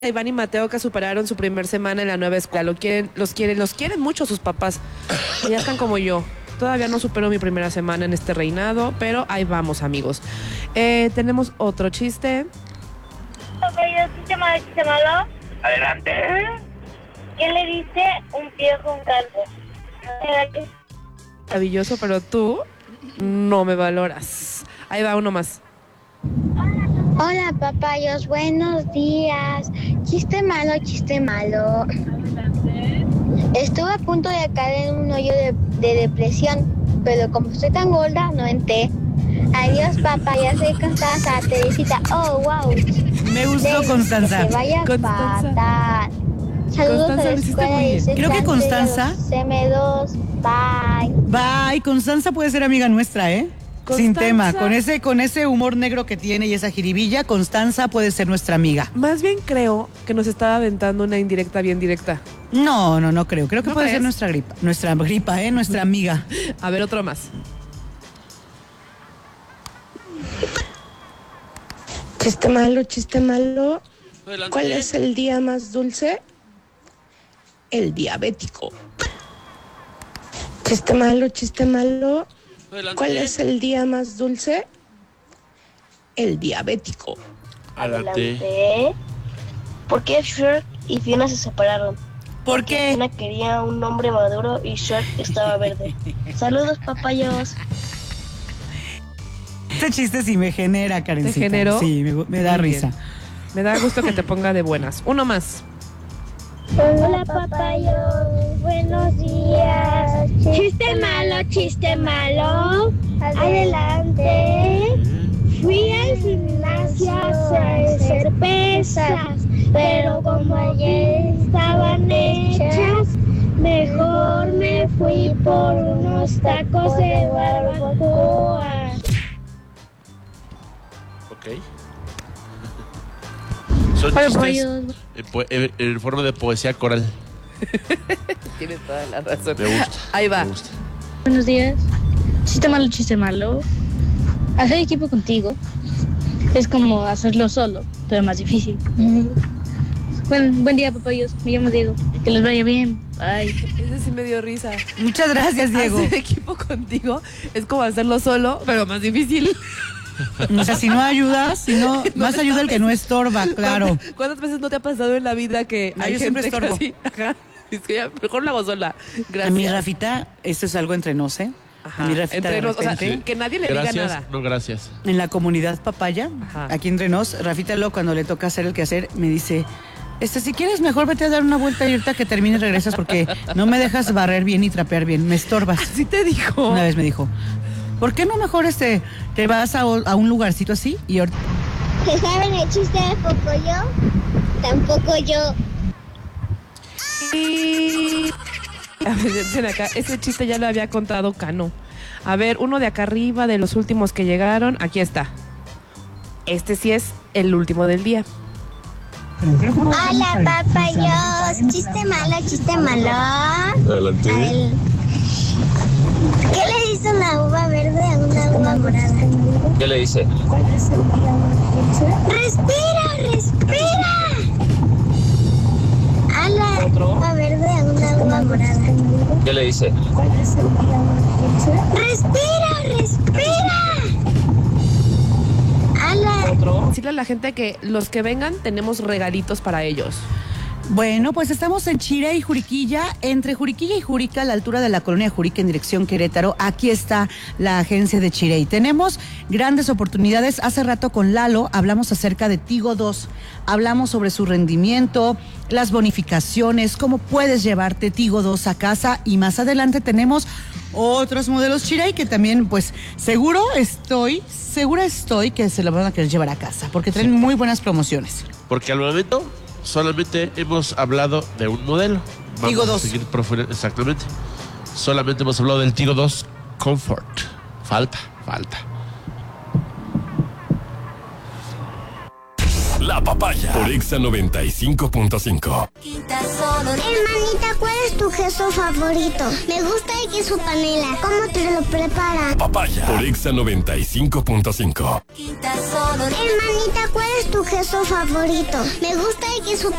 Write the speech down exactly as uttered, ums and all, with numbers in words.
Iván y Mateo que superaron su primer semana en la nueva escuela. Lo quieren, los quieren, los quieren mucho sus papás. Ya están como yo. Todavía no supero mi primera semana en este reinado, pero ahí vamos, amigos. Eh, tenemos otro chiste. ¿Chiste malo, chiste malo? Adelante. ¿Qué le dice un viejo a un calvo? Maravilloso, pero tú no me valoras. Ahí va uno más. Hola papayos, buenos días. Chiste malo, chiste malo. Estuve a punto de caer en un hoyo de, de depresión, pero como estoy tan gorda, no entré. Adiós papaya, soy Constanza, Teresita. Oh, wow. Me gustó Constanza. Que te vaya Constanza. fatal. Saludos Constanza, a la lo hiciste escuela muy de bien. Creo que Constanza- C M dos. Bye. Bye, Constanza puede ser amiga nuestra, ¿eh? Sin Constanza. tema, con ese, con ese humor negro que tiene y esa jiribilla, Constanza puede ser nuestra amiga. Más bien creo que nos estaba aventando una indirecta bien directa. No, no, no creo. Creo que ¿No puede crees? ser nuestra gripa. Nuestra gripa, ¿eh? Nuestra amiga. A ver, otro más. Chiste malo, chiste malo. Adelante. ¿Cuál es el día más dulce? El diabético. Chiste malo, chiste malo. Adelante. ¿Cuál es el día más dulce? El diabético. Adelante. Adelante. ¿Por qué Shrek y Fiona se separaron? ¿Por qué? Fiona quería un hombre maduro y Shrek estaba verde. Saludos papayos. Este chiste sí me genera, Karencita. ¿Te generó? Sí, me, me da Muy risa. bien. Me da gusto que te ponga de buenas. Uno más. Hola papayos, buenos días. Chiste malo, chiste malo. Adelante. Fui al gimnasio a hacer pesas, pero como ayer estaban hechas, mejor me fui por unos tacos de barbacoa. Ok. Son Hola, chistes papayos. en, po- en- en forma de poesía coral. Tienes toda la razón. Me gusta. Ahí va. Me gusta. Buenos días. Chiste malo, chiste malo. Hacer equipo contigo es como hacerlo solo, pero más difícil. Buen, buen día, papayos. Me llamo Diego. Que les vaya bien. Bye. Ese sí me dio risa. Muchas gracias, Diego. Hacer equipo contigo es como hacerlo solo, pero más difícil. O sea, si no ayudas, si no, No más te ayuda el que no sabes. estorba, claro. ¿Cuántas, cuántas veces no te ha pasado en la vida que Ah, hay yo gente siempre estorbo. que así, ajá, es que ya mejor lo hago sola? A Gracias. mi Rafita, esto es algo entre nos, ¿eh? Ajá, A mi Rafita, entre de nos, o sea, repente, que nadie le Gracias. diga nada. No, gracias. en la comunidad papaya, Ajá. aquí entre nos, Rafita luego cuando le toca hacer el quehacer, me dice, este, si quieres mejor vete a dar una vuelta y ahorita que termines regresas porque no me dejas barrer bien y trapear bien, me estorbas. Así te dijo. Una vez me dijo, ¿por qué no mejor este te vas a, a un lugarcito así y ahorita... ¿Se saben el chiste de Pocoyo? Tampoco yo. Y... A ver, ven acá, ese chiste ya lo había contado Cano. A ver, uno de acá arriba, de los últimos que llegaron, aquí está. Este sí es el último del día. Hola papayos, chiste malo, chiste malo. Adelante. Al- ¿Qué le dice una uva verde a una uva morada? ¿Qué le dice? ¡Respira, respira! A la uva verde a una uva morada. ¿Qué le dice? ¡Respira, respira! A la... Decirle a la gente que los que vengan tenemos regalitos para ellos. Bueno, pues estamos en Chirey y Juriquilla, entre Juriquilla y Jurica, a la altura de la colonia Jurica en dirección Querétaro. Aquí está la agencia de Chirey. Tenemos grandes oportunidades. Hace rato con Lalo hablamos acerca de Tigo dos. Hablamos sobre su rendimiento, las bonificaciones, cómo puedes llevarte Tigo dos a casa. Y más adelante tenemos otros modelos Chirey que también, pues, seguro estoy, segura estoy que se lo van a querer llevar a casa, porque traen muy buenas promociones. Porque al momento solamente hemos hablado de un modelo. Vamos Tigo a dos. seguir profu- Exactamente. Solamente hemos hablado del Tigo dos Comfort. Falta, falta. La Papaya por Exa noventa y cinco punto cinco. Hermanita, ¿cuál es tu queso favorito? Me gusta el queso panela. ¿Cómo te lo preparan? Papaya por Exa noventa y cinco punto cinco. Hermanita, ¿cuál es tu queso favorito? Me gusta el queso